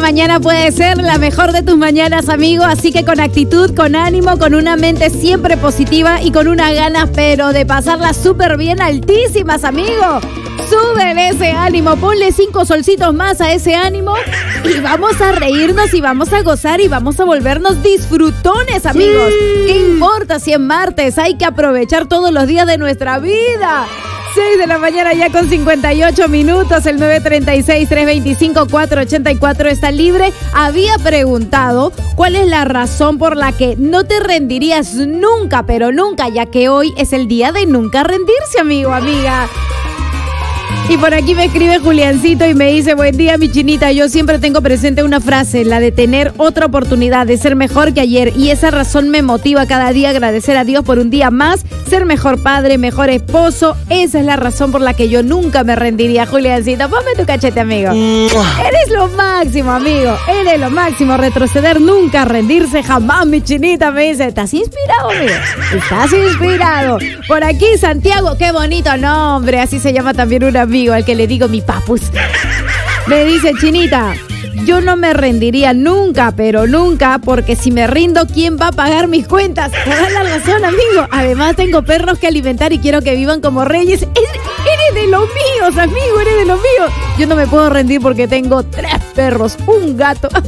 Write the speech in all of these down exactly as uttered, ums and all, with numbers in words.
mañana puede ser la mejor de tus mañanas, amigo. Así que con actitud, con ánimo, con una mente siempre positiva y con unas ganas, pero de pasarla súper bien, altísimas, amigo. Súbele ese ánimo, ponle cinco solcitos más a ese ánimo y vamos a reírnos y vamos a gozar y vamos a volvernos disfrutones, amigos. Sí. ¿Qué importa si es martes? Hay que aprovechar todos los días de nuestra vida. seis de la mañana ya con cincuenta y ocho minutos, el nueve tres seis, tres dos cinco, cuatro ocho cuatro está libre. Había preguntado cuál es la razón por la que no te rendirías nunca, pero nunca, ya que hoy es el día de nunca rendirse, amigo, amiga. Y por aquí me escribe Juliancito y me dice: buen día, mi chinita, yo siempre tengo presente una frase, la de tener otra oportunidad, de ser mejor que ayer, y esa razón me motiva cada día a agradecer a Dios por un día más, ser mejor padre, mejor esposo. Esa es la razón por la que yo nunca me rendiría. Juliancito, ponme tu cachete, amigo. Eres lo máximo, amigo, eres lo máximo. Retroceder nunca, rendirse jamás, mi chinita. Me dice: ¿estás inspirado, amigo? ¿Estás inspirado? Por aquí Santiago, qué bonito nombre, así se llama también una amigo al que le digo mi papus. Me dice: chinita, yo no me rendiría nunca, pero nunca, porque si me rindo, ¿quién va a pagar mis cuentas? Te das la razón, amigo. Además, tengo perros que alimentar y quiero que vivan como reyes. Eres, eres de los míos, amigo, eres de los míos. Yo no me puedo rendir porque tengo tres perros, un gato. ¿Qué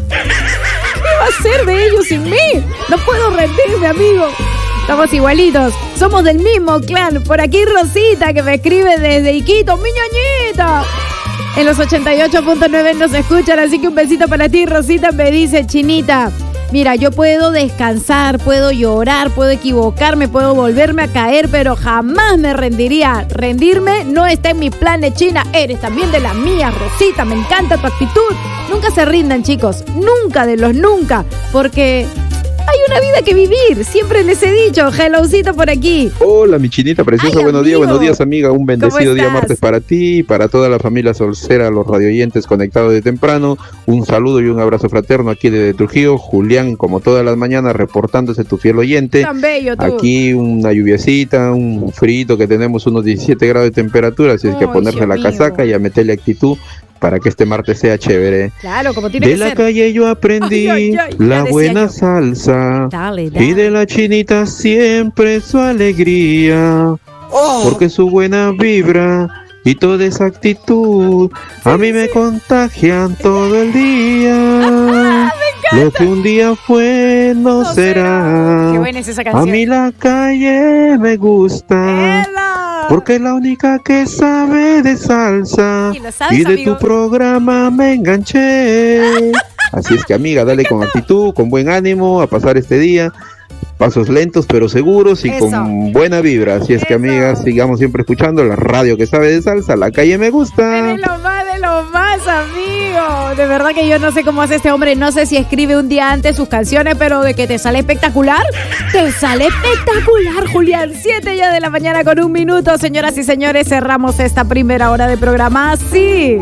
va a ser de ellos sin mí? No puedo rendirme, amigo. Estamos igualitos, somos del mismo clan. Por aquí Rosita, que me escribe desde Iquitos, mi ñañita. En los ochenta y ocho punto nueve nos escuchan, así que un besito para ti, Rosita. Me dice: chinita, mira, yo puedo descansar, puedo llorar, puedo equivocarme, puedo volverme a caer, pero jamás me rendiría. Rendirme no está en mis planes, China. Eres también de las mías, Rosita, me encanta tu actitud. Nunca se rindan, chicos, nunca de los nunca, porque hay una vida que vivir, siempre les he dicho. Hellocito por aquí. Hola, mi chinita preciosa. Ay, buenos amigo. días, buenos días, amiga. Un bendecido día martes para ti y para toda la familia solcera, los radioyentes conectados de temprano. Un saludo y un abrazo fraterno aquí desde Trujillo. Julián, como todas las mañanas, reportándose, tu fiel oyente. Tan bello, tú. Aquí una lluviecita, un frito que tenemos unos diecisiete grados de temperatura, así es que a ponerse Ay, la amigo. casaca y a meterle actitud para que este martes sea chévere. Claro, como tiene de que la ser. calle yo aprendí ay, ay, ay, la buena yo. salsa. Dale, dale. Y de la chinita siempre su alegría. Oh. Porque su buena vibra y toda esa actitud sí, a mí sí. me contagian todo el día. Ah, lo que un día fue no, no será. será. Qué buena es esa canción. A mí la calle me gusta. ¡Ela! Porque es la única que sabe de salsa. Y, sabes, y de amigo. tu programa me enganché. Así es que, amiga, dale con actitud, con buen ánimo a pasar este día. Pasos lentos pero seguros y Eso. con buena vibra. Así es Eso. que, amiga, sigamos siempre escuchando la radio que sabe de salsa. La calle me gusta. Eres lo más de lo más, amigo. De verdad que yo no sé cómo hace este hombre. No sé si escribe un día antes sus canciones, pero de que te sale espectacular, te sale espectacular, Julián. Siete ya de la mañana con un minuto. Señoras y señores, cerramos esta primera hora de programa así.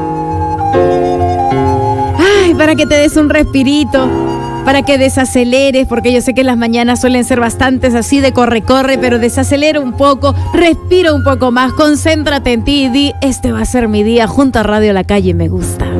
Ay, para que te des un respirito, para que desaceleres, porque yo sé que las mañanas suelen ser bastantes así de corre-corre, pero desacelera un poco, respira un poco más, concéntrate en ti y di: este va a ser mi día junto a Radio La Calle Me Gusta.